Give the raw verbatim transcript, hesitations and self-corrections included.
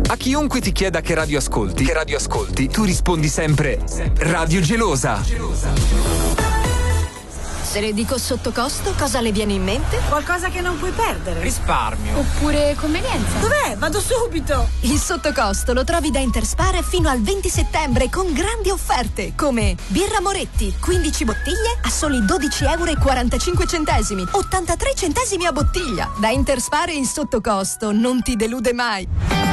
A chiunque ti chieda che radio ascolti, che radio ascolti, tu rispondi sempre Radio Gelosa. Se le dico sotto costo, cosa le viene in mente? Qualcosa che non puoi perdere. Risparmio. Oppure convenienza. Dov'è? Vado subito. Il sottocosto lo trovi da Interspare fino al venti settembre con grandi offerte come birra Moretti, quindici bottiglie a soli dodici euro e quarantacinque centesimi, ottantatré centesimi a bottiglia. Da Interspare il sottocosto non ti delude mai.